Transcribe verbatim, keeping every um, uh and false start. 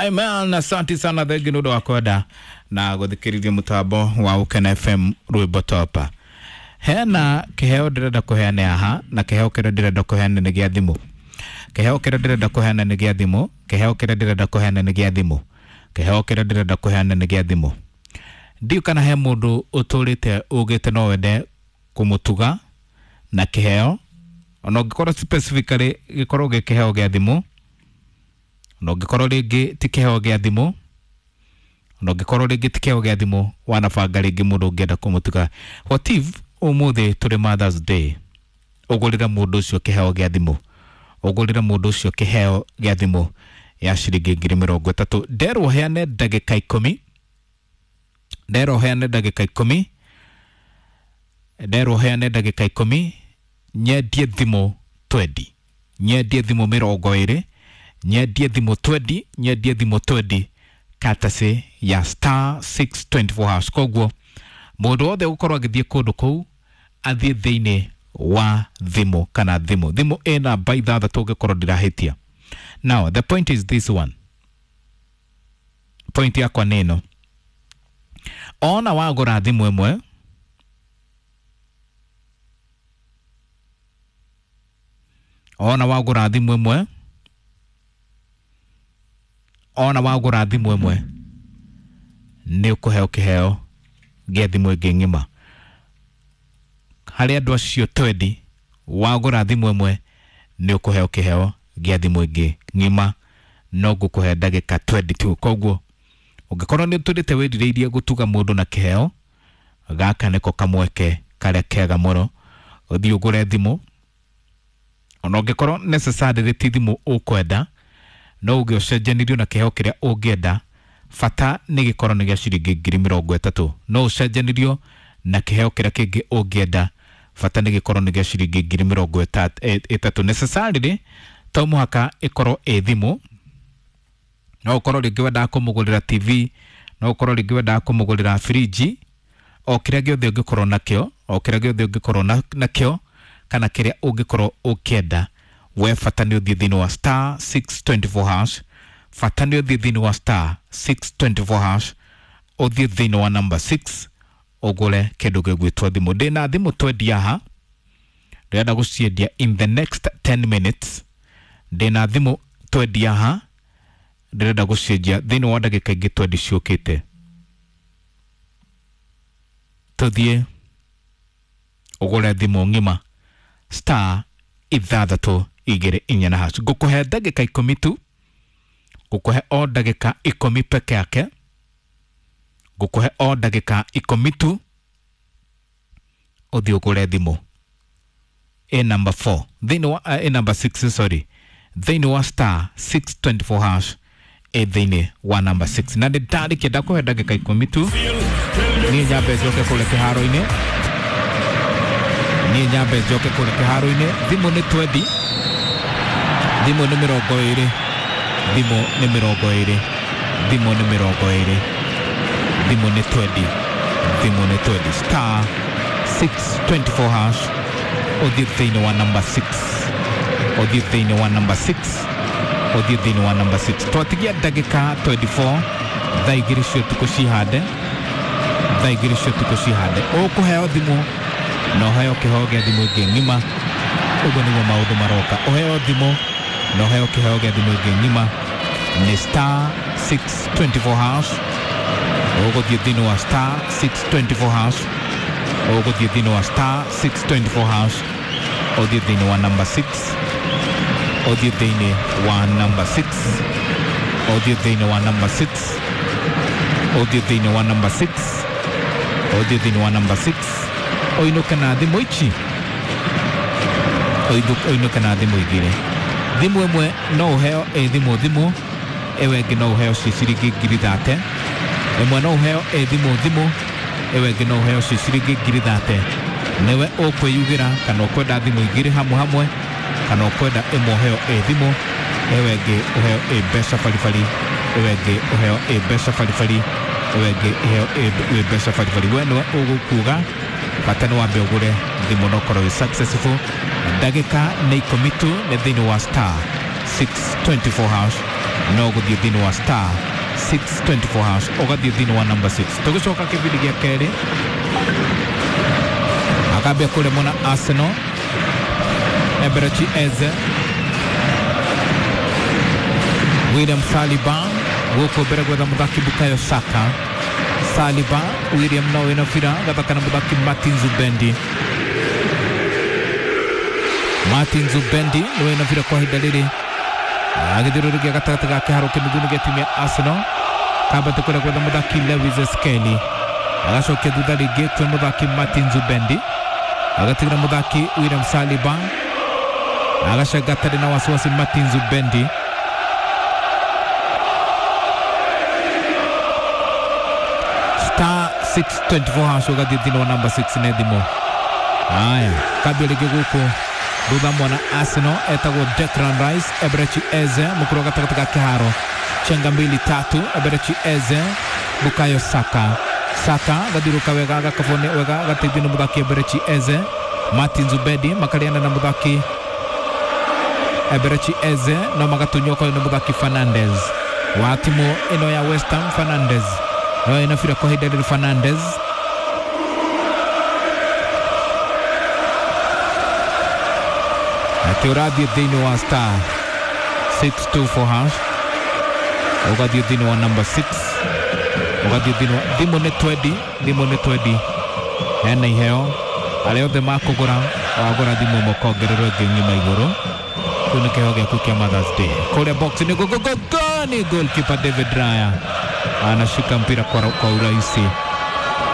Amen. Asante sana thegi nudo wakoda na guthikirithia mutambo wa Ukena F M Rwimbo Topa. Hena kiheo ndirenda kuheane aha na kiheo kira ndirenda kuheane ni gia thimu. Kiheo kira ndirenda kuheane ni gia thimu. Kiheo kira ndirenda kuheane ni gia thimu. Kiheo kira ndirenda kuheane ni gia thimu. Ndiu kana he mundu uturite ugite no wende kumutuga na kiheo. Ono gikoro specifically gikoro ge kiheo gia thimu. No gikoro ringi ti kiheo gia thimu. No gikoro ringi ti kiheo gia thimu wanabanga ringi mundu ungenda kumutuga. What if umuthi turi Mother's Day ugurira mundu ucio kiheo gia thimu. Ugurira mundu ucio kiheo gia thimu ya shiringi ngiri mirongo itatu. Ndero heane ndagika ikumi. Ndero heane ndagika ikumi. Ndero heane ndagika ikumi. Nyendie thimu twendi. Nyendie thimu mirongo iri. Nyendie thimu twendi. Nyendie thimu twendi. Katase ya star six twenty-four hash. Koguo mundu wothe gukorwo agithie kundu kou athie thiini wa thimu kana thimu. Thimu ina by the other toge korwo ndirahitia. Now the point is this one. Point yakwa neno. Ona wagura thimu imwe Ona wagura thimu imwe Ona wagura thimu imwe ni ukuheo kiheo gia thimu ingi ngima. Hari andu acio twendi wagura thimu imwe ni ukuheo kiheo gia thimu ingi ngima. No ngukuhe ndagika twendi tu. Koguo ungikorwo ni uturite wirirĩirie gutuga mundu na kiheo gaka niko kamweke karia kega muno uthii ugure thimu. Ona ungikorwo necessarily ti thimu ukwenda no uge ucenjanirio na kiheo kiria ungienda. Fata ni gikorwo ni gia shiringi ngiri mirongo itatu. No ucenjanirio na kiheo kiria kingi ungienda. Fata ni gikorwo ni gia shiringi ngiri mirongo itatu. Necessarily to muhaka ikorwo e thimu. No ukorwo ringi wenda kumugurira T V, no ukorwo ringi wenda kumugurira fridge, o kiria giothe ungikorwo nakio, o kiria giothe ungikorwo nakio kana kiria ungikorwo ukienda. We fata ni uthie thiini wa star six twenty-four hash. Fata ni uthie thiini wa star six twenty-four hash. Uthie thiini wa number six ugure kindu gigwitwo thimu. Ndina thimu twendi aha. Ndenda guciendia in the next ten minutes. Ndina thimu twendi aha. Ndenda gucenjia thiini wa ndagika ingi twendi ciukite. Tuthie ugure thimu ngima star ithathatu igiri inya na hash. Ngukuhe ndagika ikumi tu. Ngukuhe o ndagika ikumi peke yake. Ngukuhe o ndagika ikumi tu. Uthie ugure thimu e number four thiini wa uh, e number six sorry thiini wa star six twenty-four hash e thiini wa number six. Na ndari kienda kuhe ndagika ikumi tu. Ni nyambe njoke kule kiharo-ini. Ni nyambe njoke kule kiharo-ini. Thimu ni twendi. Thimu ni mirongo iri. Thimu ni mirongo iri. Thimu ni mirongo iri. Thimu ni twendi. Thimu ni twendi. Star six twenty-four hash. Uthie thiini wa number six. Uthie thiini wa number six. Uthie thiini wa number six. Twatigia ndagika twenty-four. Thaa igiri cio tuku cihande. Thaa igiri cio tuku cihande. Ukuheo thimu na uheo kiheo gia thimu ingi ngima. Uguo niguo maundu maroka. Uheo thimu na uheo kiheo gia thimu ingi ngima. Ni star six twenty-four hash. Uguthie thiini wa star six twenty-four hash. Uguthie thiini wa star six twenty-four hash. Uthie thiini wa number six. Uthie thiini wa number six. Uthie thiini wa number six. Uthie thiini wa number six. Uthie thiini wa number six. Oinuka na thimu ichi. Oinuka na thimu igiri. Thimu imwe no uheo e thimu thimu. Ewe ingi no uheo ciringi ngiri thate. Imwe no uheo e thimu thimu. Ewe ingi no uheo ciringi ngiri thate. Niwe ukwiyugira kana ukwenda thimu igiri hamwe hamwe kana ukwenda imwe uheo e thimu. Ewe ingi uheo e mbeca baribari. Ewe ingi uheo e mbeca baribari. Ewe ingi uheo e mbeca baribari. We niwe ugukuga fata ni wambe ugure thimu no korwo successful. Ndagika ni ikumi tu ni thiini wa star six twenty-four hash. no guthie thini wa star six twenty-four hash ugathie thini wa number six. Tugicoka kibindi gia keri akambia kule mwana Arsenal Eberechi Eze William Saliba guko mbere gwetha muthaki Bukayo Saka. Saliba William no ina fira gathakana muthaki Martin Zubendi. Martin Zubendi no ina fira kwa hidaliri agithirurugia gatagati ga kiharo kinuguni gia timu ya Arsenal. Kambate kule gwetha muthaki Lewis Skelly agacokia thutha ringi kwi muthaki Martin Zubendi agatigira muthaki William Saliba agacagatari na wasiwasi Martin Zubendi. Star six twenty-four hash ugathie thini wa number six nethimo. Aya kambia ringi guku thutha mwana Arsenal etagwo Declan Rice. Eberechi Eze mukuru gatagati ga kiharo chenga mbili tatu. Eberechi Eze Bukayo Saka. Saka gathiruka wega agakabone wega gateithio ni muthaki Eberechi Eze. Martin Zubendi makariana na muthaki Eberechi Eze no magatunyoka ni muthaki Fernandez wa timu ino ya West Ham. Fernandez no ina fira kwa hidaliri Fernandez atiurathie thini wa star six twenty-four hash ugathie thini wa number six ugathie thini wa thimu ni twenty. Thimu ni twenty hena iheo aria othe makugura wagura thimu mokongererwo ingi ng'ima iguru. Kuni kiheo giaku kia Mother's Day kuria box ni gogogoni. Goalkeeper David Raya anashika mpira kwa, kwa urahisi.